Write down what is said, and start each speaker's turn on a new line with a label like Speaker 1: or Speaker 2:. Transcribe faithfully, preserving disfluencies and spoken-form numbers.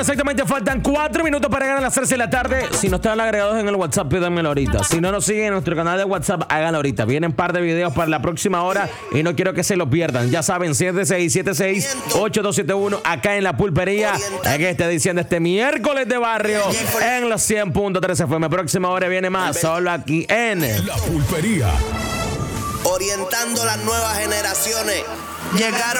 Speaker 1: Exactamente, faltan cuatro minutos para llegar a las tres de la tarde. Si no están agregados en el WhatsApp, pídanmelo ahorita. Si no nos siguen en nuestro canal de WhatsApp, háganlo ahorita. Vienen un par de videos para la próxima hora y no quiero que se los pierdan. Ya saben, siete seis siete seis, ocho dos siete uno acá en La Pulpería, en esta edición de este miércoles de barrio en los cien punto tres F M. Próxima hora viene más, solo aquí en
Speaker 2: La Pulpería.
Speaker 3: Orientando las nuevas generaciones. Llegaron